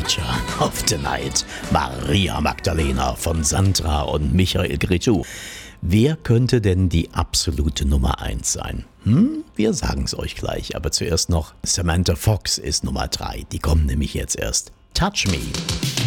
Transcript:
Feature of the Night. Maria Magdalena von Sandra und Michael Cretu. Wer könnte denn die absolute Nummer 1 sein? Wir sagen es euch gleich, aber zuerst noch Samantha Fox ist Nummer 3. Die kommt nämlich jetzt erst. Touch Me.